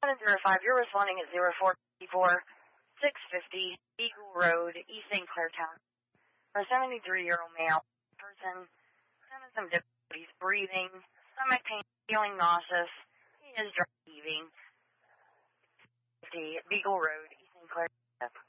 705, you're responding at 0454 650 Eagle Road, East St. Clair Town. For a 73-year-old male person, having some difficulties breathing, stomach pain, feeling nauseous. He is driving. Beagle Road, East St. Clair.